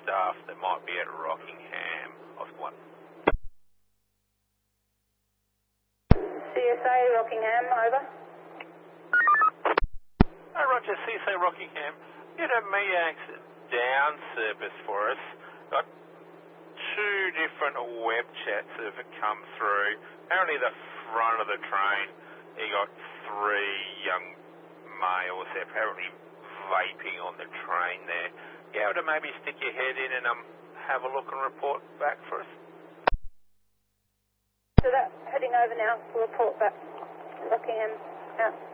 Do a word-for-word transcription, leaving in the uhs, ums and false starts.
staff that might be at Rockingham. Oscar one. C S A Rockingham, over. Hi Roger, C S A Rockingham. Get a MEAX down service for us. Got two different web chats that have come through. Apparently the front of the train, you got three young males apparently vaping on the train there. You able to maybe stick your head in and um have a look and report back for us? So that heading over now to report back. Rockingham out.